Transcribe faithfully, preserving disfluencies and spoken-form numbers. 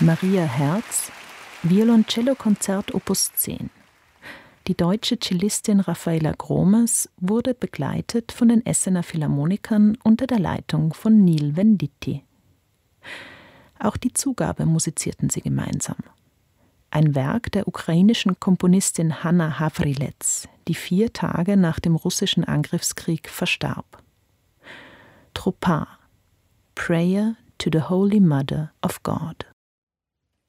Maria Herz, Violoncello-Konzert Opus zehn. Die deutsche Cellistin Raffaella Gromes wurde begleitet von den Essener Philharmonikern unter der Leitung von Neil Venditti. Auch die Zugabe musizierten sie gemeinsam. Ein Werk der ukrainischen Komponistin Hanna Havrilets, die vier Tage nach dem russischen Angriffskrieg verstarb. Tropin, Prayer to the Holy Mother of God.